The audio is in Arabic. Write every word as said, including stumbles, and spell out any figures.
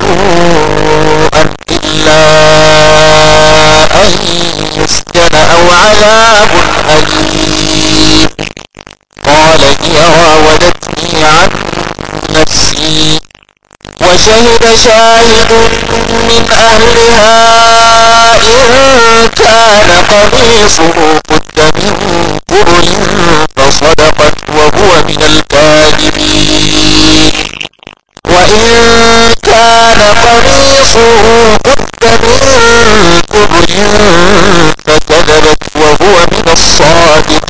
سوءا إلا أن يسجن أو عذاب أليم. قال هي راودتني عن نفسي وشهد شاهد من أهلها إن كان قميصه قد من قبل فصدقت وهو من الكاذبين وإن كان قميصه قد من قبل فكذبت وهو من الصادقين